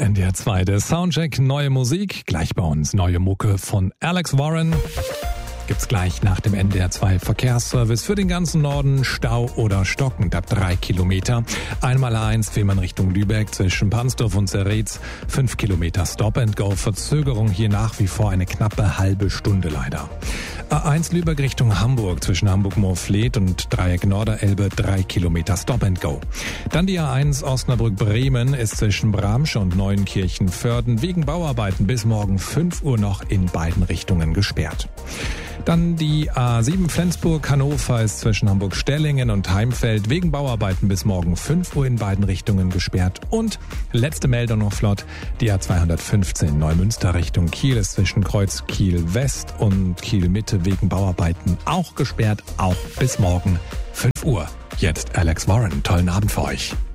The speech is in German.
NDR 2, der Soundcheck, neue Musik, gleich bei uns neue Mucke von Alex Warren. Gibt's gleich nach dem NDR 2 Verkehrsservice für den ganzen Norden, Stau oder stockend ab 3 Kilometer. Einmal-1 Fehmarn Richtung Lübeck zwischen Pansdorf und Zeretz, 5 Kilometer Stop and Go, Verzögerung hier nach wie vor eine knappe halbe Stunde leider. A1 Lübeck Richtung Hamburg zwischen Hamburg-Moorfleet und Dreieck Norderelbe, 3 Kilometer Stop and Go. Dann die A1 Osnabrück-Bremen ist zwischen Bramsch und Neuenkirchen-Vörden wegen Bauarbeiten bis morgen 5 Uhr noch in beiden Richtungen gesperrt. Dann die A7 Flensburg-Hannover ist zwischen Hamburg-Stellingen und Heimfeld wegen Bauarbeiten bis morgen 5 Uhr in beiden Richtungen gesperrt. Und letzte Meldung noch flott, die A215 Neumünster Richtung Kiel ist zwischen Kreuz Kiel West und Kiel Mitte wegen Bauarbeiten auch gesperrt, auch bis morgen 5 Uhr. Jetzt Alex Warren, tollen Abend für euch.